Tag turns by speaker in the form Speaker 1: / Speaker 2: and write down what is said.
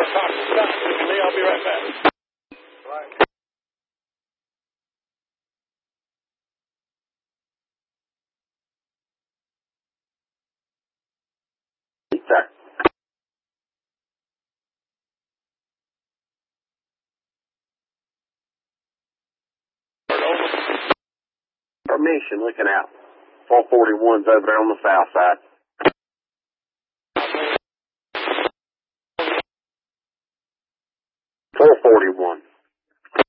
Speaker 1: Stop with me. I'll be right back. Right.
Speaker 2: Sir. Formation looking out. 441's over there on the south side.